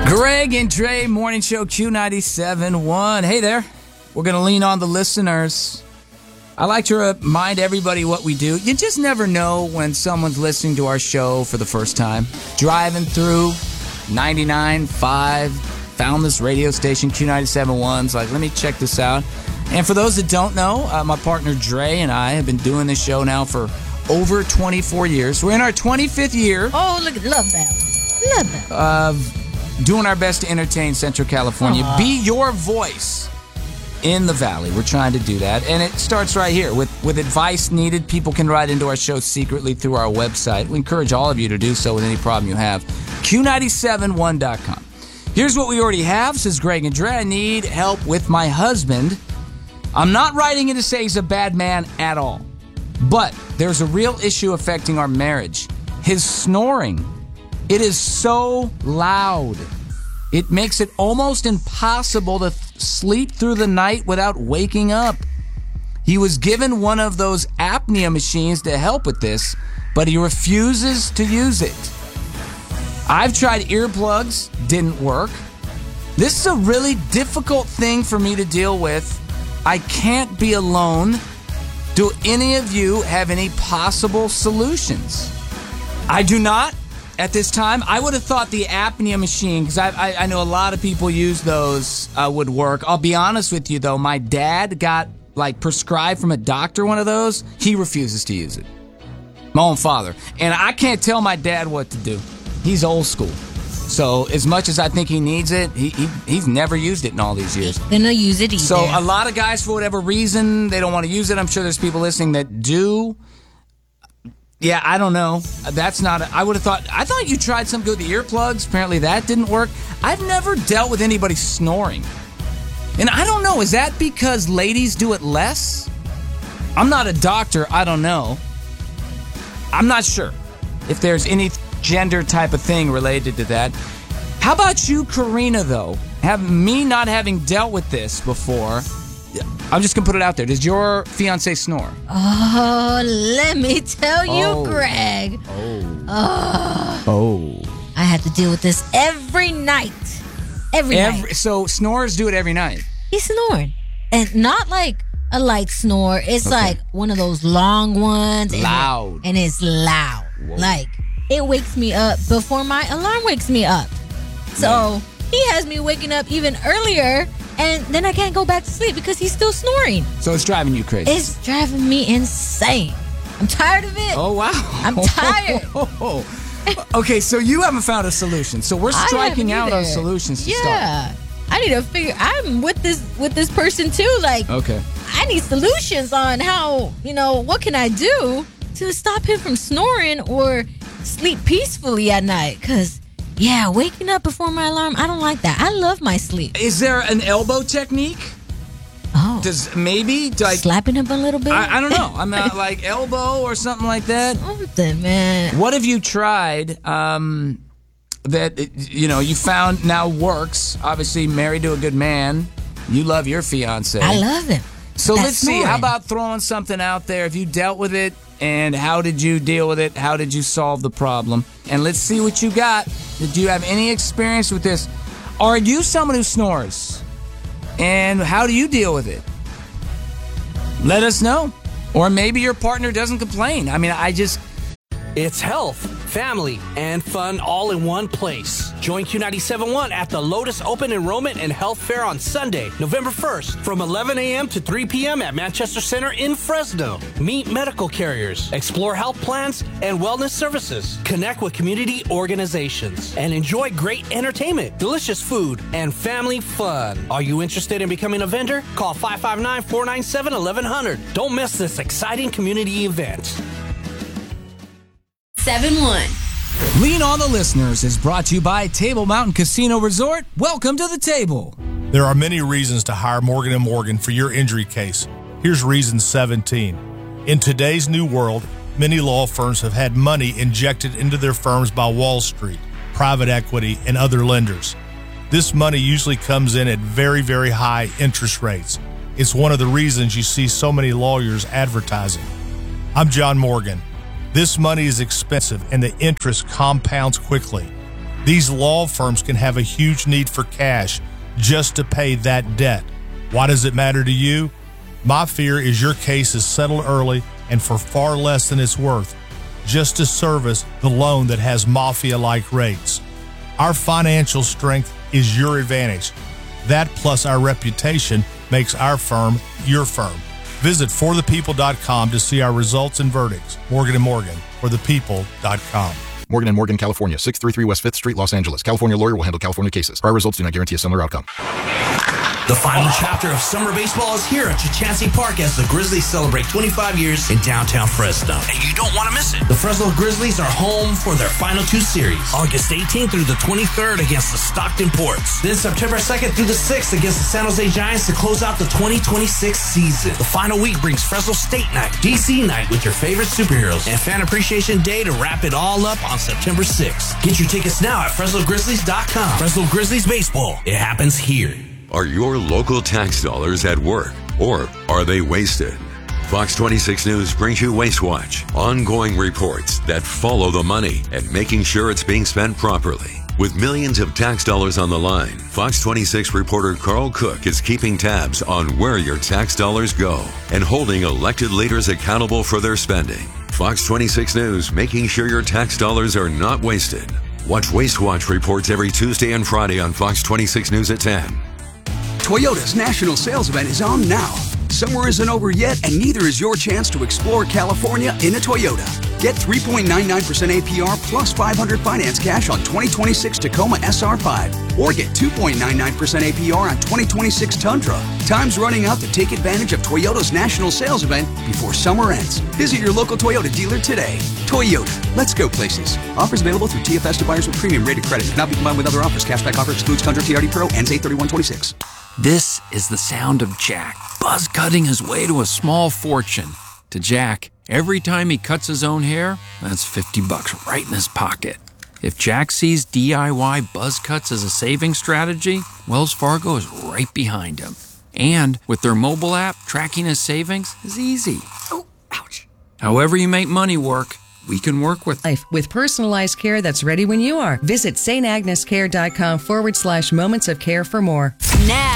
Greg and Dre Morning Show Q97.1. Hey there. We're going to lean on the listeners. I like to remind everybody what we do. You just never know when someone's listening to our show for the first time. Driving through 99.5, found this radio station, Q97.1. It's like, let me check this out. And for those that don't know, my partner Dre and I have been doing this show now for over 24 years. We're in our 25th year. Oh, look, love that. Love that. Doing our best to entertain Central California. Be your voice in the Valley. We're trying to do that. And it starts right here. With advice needed, people can write into our show secretly through our website. We encourage all of you to do so with any problem you have. Q971.com. Here's what we already have, says Greg and Dre. I need help with my husband. I'm not writing in to say he's a bad man at all. But there's a real issue affecting our marriage. His snoring. It is so loud. It makes it almost impossible to sleep through the night without waking up. He was given one of those apnea machines to help with this, but he refuses to use it. I've tried earplugs, didn't work. This is a really difficult thing for me to deal with. I can't be alone. Do any of you have any possible solutions? I do not. At this time, I would have thought the apnea machine, because I know a lot of people use those, would work. I'll be honest with you, though. My dad got, prescribed from a doctor one of those. He refuses to use it. My own father. And I can't tell my dad what to do. He's old school. So as much as I think he needs it, he's never used it in all these years. Gonna use it either. So a lot of guys, for whatever reason, they don't want to use it. I'm sure there's people listening that do. Yeah, I don't know. That's not. I would have thought. I thought you tried some good with the earplugs. Apparently that didn't work. I've never dealt with anybody snoring, and I don't know. Is that because ladies do it less? I'm not a doctor. I don't know. I'm not sure if there's any gender type of thing related to that. How about you, Karina? Though, me not having dealt with this before. I'm just going to put it out there. Does your fiancé snore? Oh, let me tell you, Greg. I have to deal with this every night. Every night. So snorers do it every night? He's snoring. And not like a light snore. It's like one of those long ones. Loud. And it's loud. Whoa. Like, it wakes me up before my alarm wakes me up. So he has me waking up even earlier. And then I can't go back to sleep because he's still snoring. So it's driving you crazy? It's driving me insane. I'm tired of it. Oh, wow. I'm tired. Okay, so you haven't found a solution. So we're striking out on solutions to start. Yeah. I need to figure. I'm with this person too. Like, okay. I need solutions on how, what can I do to stop him from snoring or sleep peacefully at night? Because waking up before my alarm, I don't like that. I love my sleep. Is there an elbow technique? Oh. Slapping him a little bit? I don't know. I'm not like elbow or something like that. Something, man. What have you tried that, you found now works? Obviously married to a good man. You love your fiance. I love him. So let's see. How about throwing something out there? Have you dealt with it? And how did you deal with it? How did you solve the problem? And let's see what you got. Did you have any experience with this? Are you someone who snores? And how do you deal with it? Let us know. Or maybe your partner doesn't complain. I mean, It's health, family, and fun all in one place. Join Q97.1 at the Lotus Open Enrollment and Health Fair on Sunday, November 1st from 11 a.m. to 3 p.m. at Manchester Center in Fresno. Meet medical carriers, explore health plans and wellness services, connect with community organizations, and enjoy great entertainment, delicious food, and family fun. Are you interested in becoming a vendor? Call 559-497-1100. Don't miss this exciting community event. 7-1. Lean on the Listeners is brought to you by Table Mountain Casino Resort. Welcome to the table. There are many reasons to hire Morgan & Morgan for your injury case. Here's reason 17. In today's new world, many law firms have had money injected into their firms by Wall Street, private equity, and other lenders. This money usually comes in at very, very high interest rates. It's one of the reasons you see so many lawyers advertising. I'm John Morgan. This money is expensive and the interest compounds quickly. These law firms can have a huge need for cash just to pay that debt. Why does it matter to you? My fear is your case is settled early and for far less than it's worth, just to service the loan that has mafia-like rates. Our financial strength is your advantage. That plus our reputation makes our firm your firm. Visit forthepeople.com to see our results and verdicts. Morgan & Morgan, forthepeople.com. Morgan & Morgan, California, 633 West 5th Street, Los Angeles. California lawyer will handle California cases. Prior results do not guarantee a similar outcome. The final chapter of summer baseball is here at Chachansey Park as the Grizzlies celebrate 25 years in downtown Fresno. And you don't want to miss it. The Fresno Grizzlies are home for their final two series, August 18th through the 23rd against the Stockton Ports. Then September 2nd through the 6th against the San Jose Giants to close out the 2026 season. The final week brings Fresno State Night, DC Night with your favorite superheroes, and Fan Appreciation Day to wrap it all up on September 6th. Get your tickets now at FresnoGrizzlies.com. Fresno Grizzlies Baseball. It happens here. Are your local tax dollars at work, or are they wasted? Fox 26 News brings you Waste Watch, ongoing reports that follow the money and making sure it's being spent properly. With millions of tax dollars on the line, Fox 26 reporter Carl Cook is keeping tabs on where your tax dollars go and holding elected leaders accountable for their spending. Fox 26 News, making sure your tax dollars are not wasted. Watch Waste Watch reports every Tuesday and Friday on Fox 26 News at 10. Toyota's national sales event is on now. Summer isn't over yet, and neither is your chance to explore California in a Toyota. Get 3.99% APR plus $500 finance cash on 2026 Tacoma SR5. Or get 2.99% APR on 2026 Tundra. Time's running out to take advantage of Toyota's national sales event before summer ends. Visit your local Toyota dealer today. Toyota, let's go places. Offers available through TFS to buyers with premium rated credit. Cannot be combined with other offers. Cashback offer excludes Tundra TRD Pro. Ends 8/31/26. This is the sound of Jack, buzz cutting his way to a small fortune. To Jack, every time he cuts his own hair, that's $50 right in his pocket. If Jack sees DIY buzz cuts as a saving strategy, Wells Fargo is right behind him. And with their mobile app, tracking his savings is easy. Oh, ouch. However you make money work, we can work with life with personalized care that's ready when you are. Visit stagnescare.com/moments of care for more. Now